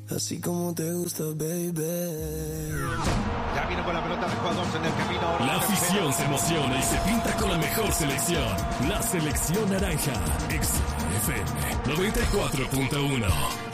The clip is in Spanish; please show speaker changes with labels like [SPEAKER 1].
[SPEAKER 1] así como te gusta, baby.
[SPEAKER 2] Ya viene con la pelota de jugadores en el camino.
[SPEAKER 3] La afición se emociona y se pinta con la mejor selección. La selección naranja. XFM 94.1.